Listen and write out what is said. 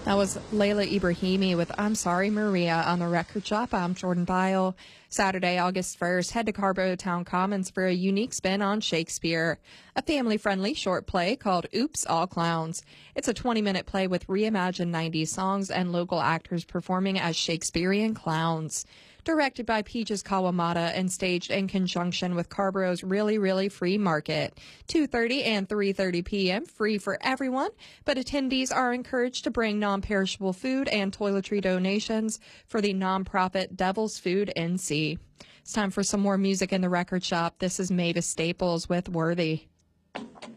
That was Layla Ibrahimi with I'm Sorry Maria on the Record Shop. I'm Jordan Bile. Saturday, August 1st, head to Carbo Town Commons for a unique spin on Shakespeare, a family-friendly short play called Oops, All Clowns. It's a 20-minute play with reimagined 90s songs and local actors performing as Shakespearean clowns. Directed by Peaches Kawamata and staged in conjunction with Carborough's Really Free Market. 2:30 and 3:30 p.m. free for everyone, but attendees are encouraged to bring non-perishable food and toiletry donations for the nonprofit Devil's Food NC. It's time for some more music in the record shop. This is Mavis Staples with Worthy.